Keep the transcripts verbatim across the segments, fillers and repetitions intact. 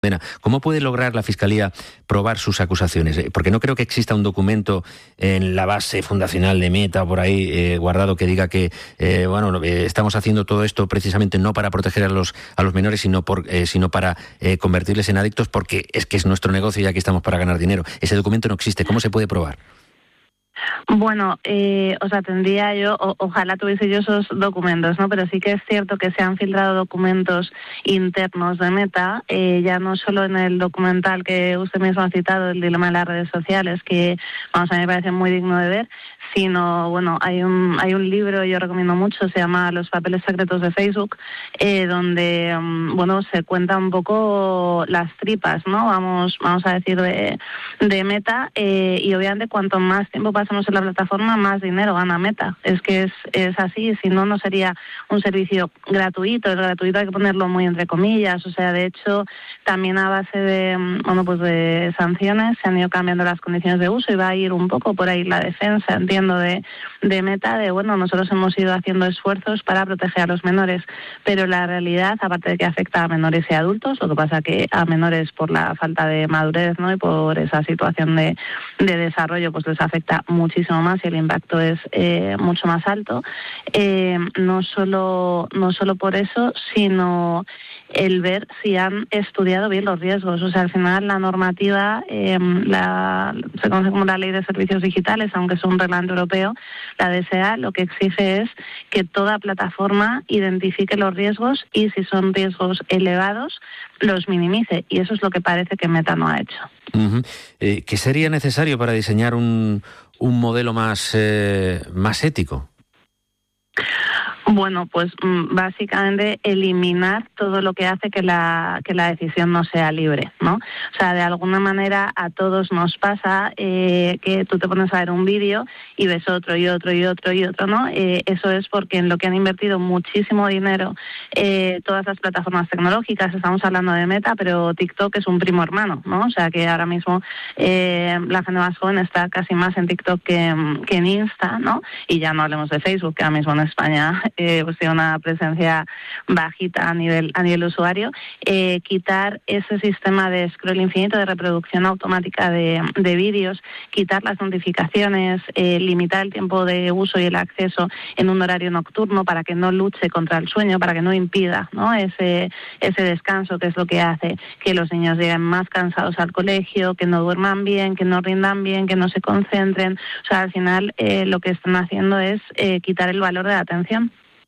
¿Cómo puede lograr la Fiscalía probar sus acusaciones? Porque no creo que exista un documento en la base fundacional de Meta por ahí eh, guardado que diga que eh, bueno eh, estamos haciendo todo esto precisamente no para proteger a los a los menores, sino por eh, sino para eh, convertirles en adictos, porque es que es nuestro negocio y aquí estamos para ganar dinero. Ese documento no existe. ¿Cómo se puede probar? Bueno, eh, o sea, tendría yo, o, ojalá tuviese yo esos documentos, ¿no? Pero sí que es cierto que se han filtrado documentos internos de Meta, eh, ya no solo en el documental que usted mismo ha citado, el dilema de las redes sociales, que vamos a mí me parece muy digno de ver, sino, bueno, hay un hay un libro, yo recomiendo mucho, se llama Los papeles secretos de Facebook, eh, donde, um, bueno, se cuenta un poco las tripas, ¿no? Vamos vamos a decir, de, de Meta, eh, y obviamente cuanto más tiempo pasamos en la plataforma, más dinero gana Meta. Es que es, es así, si no, no sería un servicio gratuito. El gratuito hay que ponerlo muy entre comillas, o sea, de hecho, también a base de, bueno, pues de sanciones se han ido cambiando las condiciones de uso y va a ir un poco por ahí la defensa, entiendo, de, de Meta, de bueno, nosotros hemos ido haciendo esfuerzos para proteger a los menores, pero la realidad, aparte de que afecta a menores y adultos, lo que pasa que a menores por la falta de madurez, ¿no? Y por esa situación de, de desarrollo, pues les afecta muchísimo más y el impacto es eh, mucho más alto. Eh, no solo no solo por eso, sino el ver si han estudiado bien los riesgos. O sea, al final la normativa, eh, la, se conoce como la Ley de Servicios Digitales, aunque es un reglamento europeo, la D S A lo que exige es que toda plataforma identifique los riesgos y, si son riesgos elevados, los minimice. Y eso es lo que parece que Meta no ha hecho. Uh-huh. Eh, ¿Qué sería necesario para diseñar un, un modelo más, eh, más ético? Bueno, pues básicamente eliminar todo lo que hace que la que la decisión no sea libre, ¿no? O sea, de alguna manera a todos nos pasa eh, que tú te pones a ver un vídeo y ves otro y otro y otro y otro, ¿no? Eh, eso es porque en lo que han invertido muchísimo dinero eh, todas las plataformas tecnológicas. Estamos hablando de Meta, pero TikTok es un primo hermano, ¿no? O sea, que ahora mismo eh, la gente más joven está casi más en TikTok que, que en Insta, ¿no? Y ya no hablemos de Facebook, que ahora mismo en España Eh, pues tiene una presencia bajita a nivel a nivel usuario. Eh, quitar ese sistema de scroll infinito, de reproducción automática de, de vídeos, quitar las notificaciones, eh, limitar el tiempo de uso y el acceso en un horario nocturno para que no luche contra el sueño, para que no impida, ¿no? ese ese descanso, que es lo que hace que los niños lleguen más cansados al colegio, que no duerman bien, que no rindan bien, que no se concentren. O sea, al final eh, lo que están haciendo es eh, quitar el valor de la atención.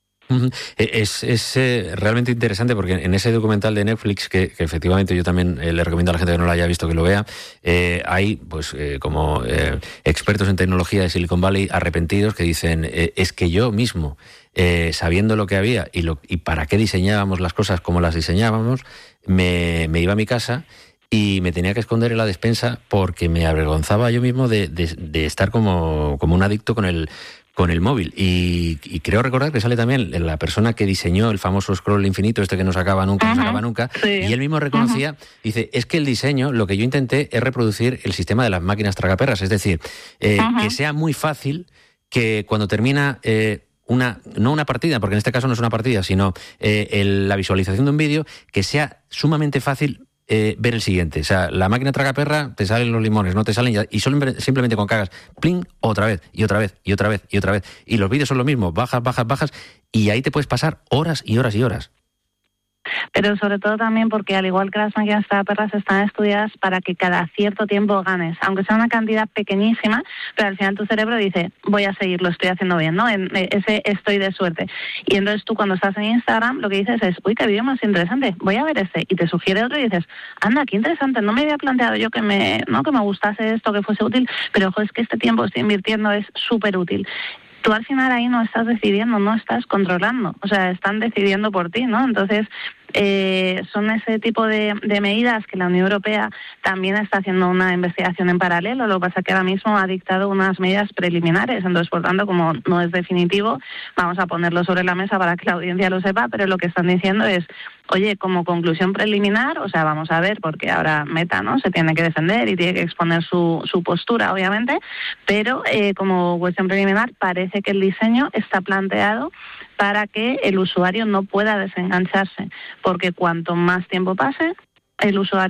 Es, es eh, realmente interesante porque en ese documental de Netflix, que, que efectivamente yo también eh, le recomiendo a la gente que no lo haya visto que lo vea, eh, hay pues eh, como eh, expertos en tecnología de Silicon Valley arrepentidos que dicen eh, es que yo mismo, eh, sabiendo lo que había y, lo, y para qué diseñábamos las cosas como las diseñábamos, me, me iba a mi casa y me tenía que esconder en la despensa porque me avergonzaba yo mismo de, de, de estar como, como un adicto con el con el móvil. Y, y creo recordar que sale también la persona que diseñó el famoso scroll infinito, este que no se acaba nunca, no se acaba nunca, sí. Y él mismo reconocía, uh-huh. dice, es que el diseño, lo que yo intenté es reproducir el sistema de las máquinas tragaperras, es decir, eh, uh-huh. que sea muy fácil que cuando termina eh, una, no una partida, porque en este caso no es una partida, sino eh, el, la visualización de un vídeo, que sea sumamente fácil Eh, ver el siguiente. O sea, la máquina tragaperra, te salen los limones, no te salen ya, y solo, simplemente con cagas, pling, otra vez, y otra vez, y otra vez, y otra vez. Y los vídeos son lo mismo, bajas, bajas, bajas, y ahí te puedes pasar horas y horas y horas. Pero sobre todo también porque, al igual que las máquinas tragaperras, están estudiadas para que cada cierto tiempo ganes, aunque sea una cantidad pequeñísima, pero al final tu cerebro dice, voy a seguir, lo estoy haciendo bien, ¿no? En ese estoy de suerte. Y entonces tú, cuando estás en Instagram, lo que dices es, uy, qué vídeo más interesante, voy a ver este, y te sugiere otro y dices, anda, qué interesante, no me había planteado yo que me, no, que me gustase esto, que fuese útil, pero ojo, es que este tiempo que estoy invirtiendo es súper útil. Tú al final ahí no estás decidiendo, no estás controlando, o sea, están decidiendo por ti, ¿no? Entonces, eh, son ese tipo de, de medidas que la Unión Europea también está haciendo una investigación en paralelo. Lo que pasa es que ahora mismo ha dictado unas medidas preliminares, entonces, por tanto, como no es definitivo, vamos a ponerlo sobre la mesa para que la audiencia lo sepa, pero lo que están diciendo es, oye, como conclusión preliminar, o sea, vamos a ver, porque ahora Meta, ¿no?, se tiene que defender y tiene que exponer su, su postura, obviamente, pero eh, como cuestión preliminar parece que el diseño está planteado para que el usuario no pueda desengancharse, porque cuanto más tiempo pase, el usuario